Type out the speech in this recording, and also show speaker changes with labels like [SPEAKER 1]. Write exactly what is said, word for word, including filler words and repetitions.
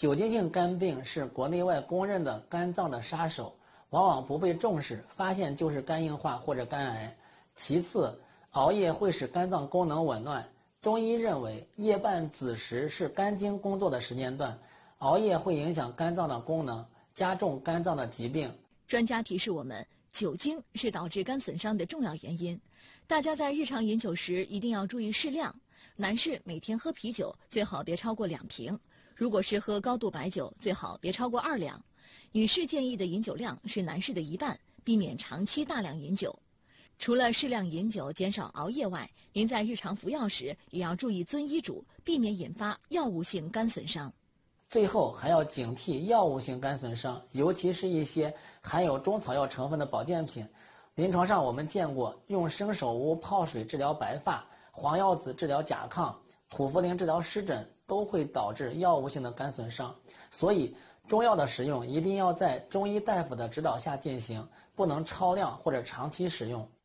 [SPEAKER 1] 酒精性肝病是国内外公认的肝脏的杀手，往往不被重视，发现就是肝硬化或者肝癌。其次，熬夜会使肝脏功能紊乱。中医认为，夜半子时是肝经工作的时间段，熬夜会影响肝脏的功能，加重肝脏的疾病。
[SPEAKER 2] 专家提示我们，酒精是导致肝损伤的重要原因，大家在日常饮酒时一定要注意适量。男士每天喝啤酒最好别超过两瓶，如果是喝高度白酒，最好别超过二两。女士建议的饮酒量是男士的一半，避免长期大量饮酒。除了适量饮酒、减少熬夜外，您在日常服药时也要注意遵医嘱，避免引发药物性肝损伤。
[SPEAKER 1] 最后还要警惕药物性肝损伤，尤其是一些含有中草药成分的保健品。临床上我们见过用生手乌泡水治疗白发，黄药子治疗甲亢，土茯苓治疗湿疹，都会导致药物性的肝损伤。所以中药的使用一定要在中医大夫的指导下进行，不能超量或者长期使用。